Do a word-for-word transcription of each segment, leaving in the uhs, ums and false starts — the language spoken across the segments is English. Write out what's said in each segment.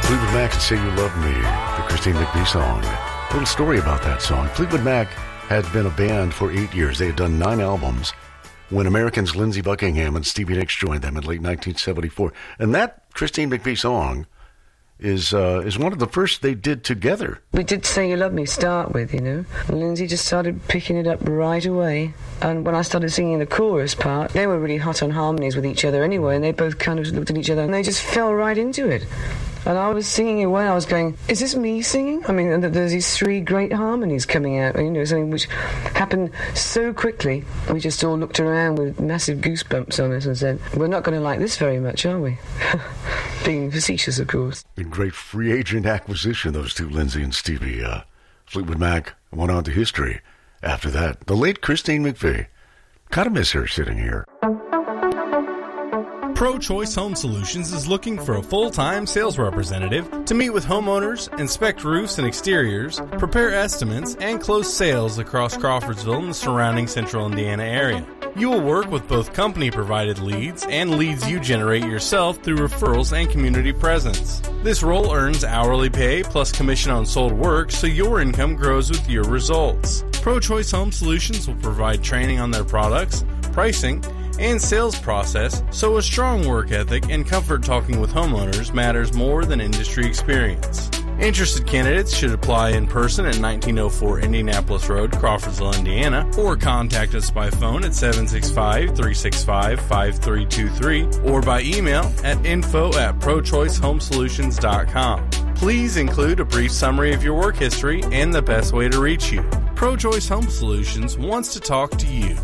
Fleetwood Mac and Say You Love Me, the Christine McVie song. A little story about that song. Fleetwood Mac had been a band for eight years. They had done nine albums when Americans Lindsey Buckingham and Stevie Nicks joined them in late nineteen seventy-four. And that Christine McVie song is uh, is one of the first they did together. We did Say You Love Me start with, you know. Lindsay just started picking it up right away. And when I started singing the chorus part, they were really hot on harmonies with each other anyway, and they both kind of looked at each other and they just fell right into it. And I was singing away, I was going, is this me singing? I mean, and there's these three great harmonies coming out, you know, something which happened so quickly. We just all looked around with massive goosebumps on us and said, we're not going to like this very much, are we? Being facetious, of course. A great free agent acquisition, those two, Lindsay and Stevie. Uh, Fleetwood Mac went on to history after that. The late Christine McVie. Kind of miss her sitting here. Pro-Choice Home Solutions is looking for a full-time sales representative to meet with homeowners, inspect roofs and exteriors, prepare estimates, and close sales across Crawfordsville and the surrounding central Indiana area. You will work with both company-provided leads and leads you generate yourself through referrals and community presence. This role earns hourly pay plus commission on sold work, so your income grows with your results. Pro-Choice Home Solutions will provide training on their products, pricing, and sales process, so a strong work ethic and comfort talking with homeowners matters more than industry experience. Interested candidates should apply in person at nineteen oh four Indianapolis Road, Crawfordsville, Indiana, or contact us by phone at seven six five, three six five, five three two three or by email at info at pro choice home solutions dot com. Please include a brief summary of your work history and the best way to reach you. Pro-Choice Home Solutions wants to talk to you.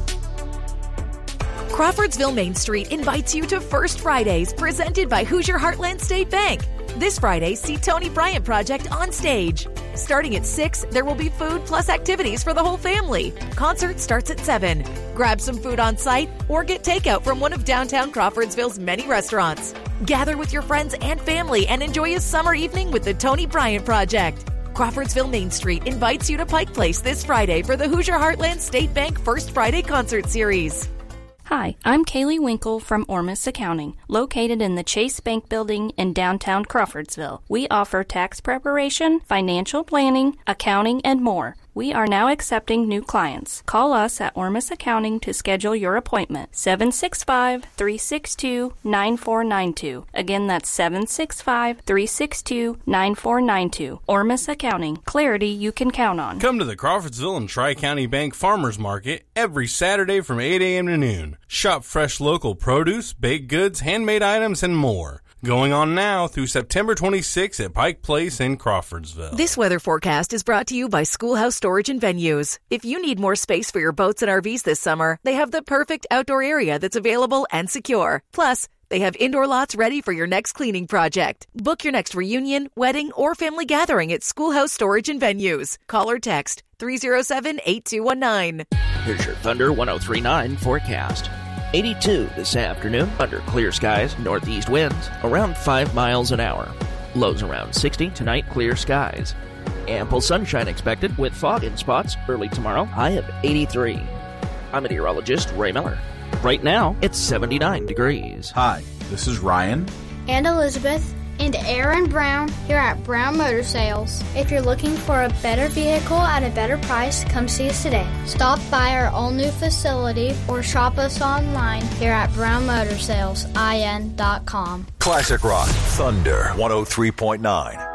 Crawfordsville Main Street invites you to First Fridays, presented by Hoosier Heartland State Bank. This Friday, see Tony Bryant Project on stage. Starting at six, there will be food plus activities for the whole family. Concert starts at seven. Grab some food on site or get takeout from one of downtown Crawfordsville's many restaurants. Gather with your friends and family and enjoy a summer evening with the Tony Bryant Project. Crawfordsville Main Street invites you to Pike Place this Friday for the Hoosier Heartland State Bank First Friday Concert Series. Hi, I'm Kaylee Winkle from Ormus Accounting, located in the Chase Bank Building in downtown Crawfordsville. We offer tax preparation, financial planning, accounting, and more. We are now accepting new clients. Call us at Ormus Accounting to schedule your appointment. seven six five, three six two, nine four nine two. Again, that's seven six five, three six two, nine four nine two. Ormus Accounting. Clarity you can count on. Come to the Crawfordsville and Tri-County Bank Farmers Market every Saturday from eight a.m. to noon. Shop fresh local produce, baked goods, handmade items, and more. Going on now through September twenty-sixth at Pike Place in Crawfordsville. This weather forecast is brought to you by Schoolhouse Storage and Venues. If you need more space for your boats and R Vs this summer, they have the perfect outdoor area that's available and secure. Plus, they have indoor lots ready for your next cleaning project. Book your next reunion, wedding, or family gathering at Schoolhouse Storage and Venues. Call or text three oh seven, eight two one nine. Here's your Thunder one oh three point nine forecast. eighty-two this afternoon under clear skies, northeast winds around five miles an hour. Lows around sixty, tonight clear skies. Ample sunshine expected with fog in spots early tomorrow, high of eighty-three. I'm meteorologist Ray Miller. Right now, it's seventy-nine degrees. Hi, this is Ryan. And Elizabeth. And Aaron Brown here at Brown Motor Sales. If you're looking for a better vehicle at a better price, come see us today. Stop by our all-new facility or shop us online here at brown motor sales in dot com. Classic Rock, Thunder one oh three point nine.